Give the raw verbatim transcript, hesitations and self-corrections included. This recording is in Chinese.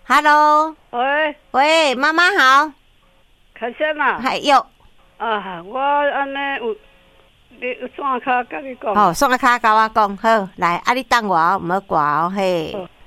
，Hello， 喂喂，妈妈好， 开声啦。 还有啊，我安尼有，你有线卡甲你讲。 哦，送个卡甲我讲好，来，啊你等我哦，唔好挂哦，嘿。 好